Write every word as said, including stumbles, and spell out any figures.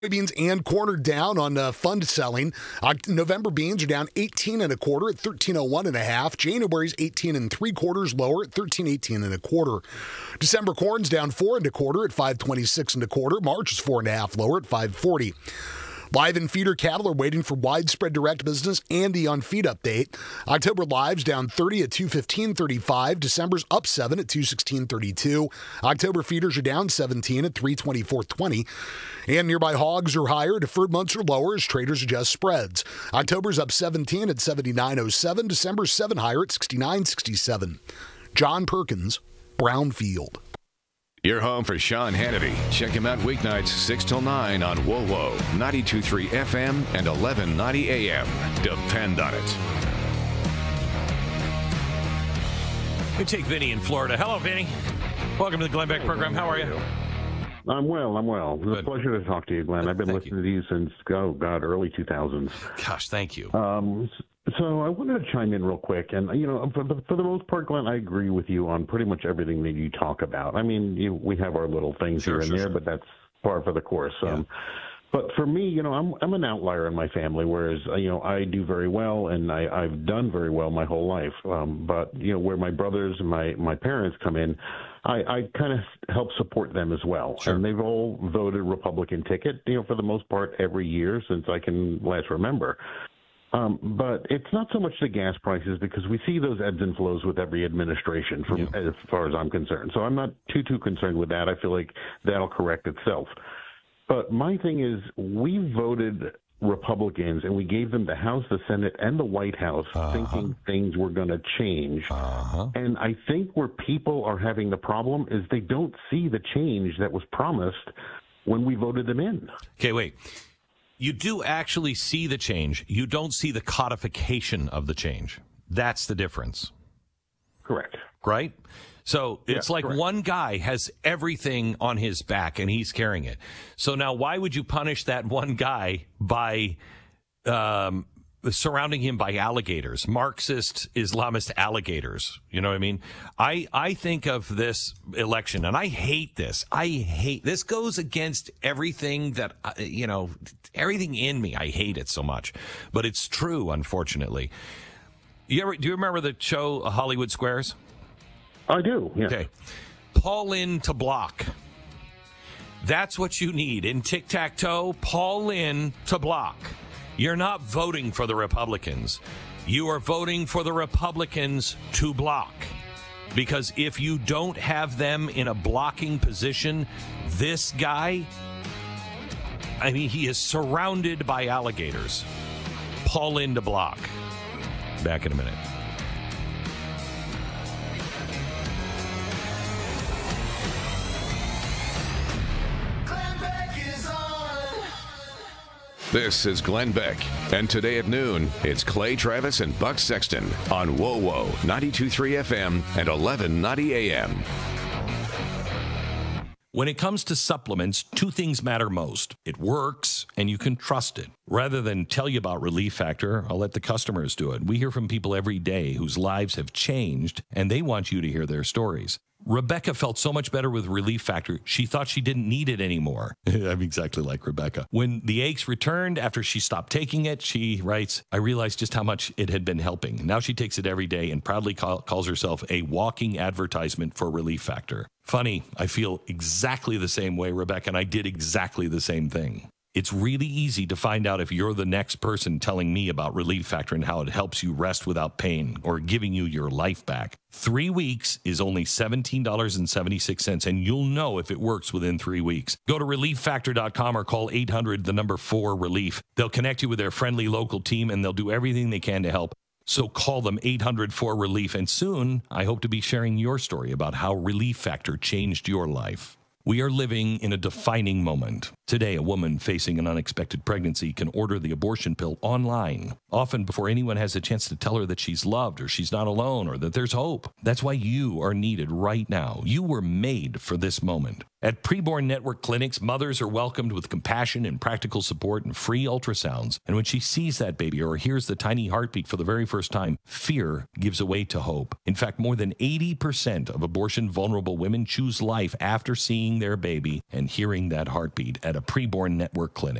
Beans and corn are down on uh, fund selling. Uh, November beans are down eighteen and a quarter at thirteen oh one and a half. January's eighteen and three quarters lower at thirteen eighteen and a quarter. December corn's down four and a quarter at five twenty-six and a quarter. March is four and a half lower at five forty. Live and feeder cattle are waiting for widespread direct business and the on-feed update. October lives down thirty at two fifteen thirty-five. December's up seven at two sixteen thirty-two. October feeders are down seventeen at three twenty-four twenty. And nearby hogs are higher. Deferred months are lower as traders adjust spreads. October's up seventeen at seventy-nine oh seven. December's seven higher at sixty-nine sixty-seven. John Perkins, Brownfield. You're home for Sean Hannity. Check him out weeknights six till nine on W O W O, ninety-two point three F M and eleven ninety A M. Depend on it. We take Vinny in Florida. Hello, Vinny. Welcome to the Glenn Beck program. How are you? I'm well. I'm well. It's Good. a pleasure to talk to you, Glenn. I've been Thank listening you. to you since, oh, God, early two thousands. Gosh, thank you. Um, so I wanted to chime in real quick. And, you know, for the, for the most part, Glenn, I agree with you on pretty much everything that you talk about. I mean, you, we have our little things Sure, here and sure, there, sure. but that's par for the course. Yeah. Um, But for me, you know, I'm I'm an outlier in my family, whereas, uh, you know, I do very well and I, I've done very well my whole life. Um, but, you know, where my brothers and my, my parents come in, I, I kind of help support them as well. Sure. And they've all voted Republican ticket, you know, for the most part every year since I can last remember. Um, but it's not so much the gas prices because we see those ebbs and flows with every administration from Yeah. as far as I'm concerned. So I'm not too, too concerned with that. I feel like that'll correct itself. But my thing is, we voted Republicans, and we gave them the House, the Senate, and the White House, Uh-huh. thinking things were going to change. Uh-huh. And I think where people are having the problem is they don't see the change that was promised when we voted them in. Okay, wait. You do actually see the change. You don't see the codification of the change. That's the difference, Correct. right? So it's Yeah, like correct. one guy has everything on his back and he's carrying it. So now why would you punish that one guy by um, surrounding him by alligators, Marxist, Islamist alligators? You know what I mean? I, I think of this election, and I hate this. I hate this. Goes against everything that, uh, you know, everything in me. I hate it so much. But it's true, unfortunately. You ever, do you remember the show uh, Hollywood Squares? I do, yeah. Okay. Paul in to block. That's what you need. In tic-tac-toe, Paul in to block. You're not voting for the Republicans. You are voting for the Republicans to block. Because if you don't have them in a blocking position, this guy, I mean, he is surrounded by alligators. Paul in to block. Back in a minute. This is Glenn Beck, and today at noon, it's Clay Travis and Buck Sexton on W O W O, ninety-two point three F M and eleven ninety A M. When it comes to supplements, two things matter most. It works, and you can trust it. Rather than tell you about Relief Factor, I'll let the customers do it. We hear from people every day whose lives have changed, and they want you to hear their stories. Rebecca felt so much better with Relief Factor, she thought she didn't need it anymore. I'm exactly like Rebecca. When the aches returned after she stopped taking it, she writes, I realized just how much it had been helping. Now she takes it every day and proudly call, calls herself a walking advertisement for Relief Factor. Funny, I feel exactly the same way, Rebecca, and I did exactly the same thing. It's really easy to find out if you're the next person telling me about Relief Factor and how it helps you rest without pain or giving you your life back. Three weeks is only seventeen dollars and seventy-six cents, and you'll know if it works within three weeks. Go to relief factor dot com or call eight hundred, the number four, relief. They'll connect you with their friendly local team, and they'll do everything they can to help. So call them eight hundred four relief, and soon I hope to be sharing your story about how Relief Factor changed your life. We are living in a defining moment. Today, a woman facing an unexpected pregnancy can order the abortion pill online, often before anyone has a chance to tell her that she's loved or she's not alone or that there's hope. That's why you are needed right now. You were made for this moment. At Preborn Network Clinics, mothers are welcomed with compassion and practical support and free ultrasounds. And when she sees that baby or hears the tiny heartbeat for the very first time, fear gives way to hope. In fact, more than eighty percent of abortion-vulnerable women choose life after seeing their baby and hearing that heartbeat at a a preborn network clinic.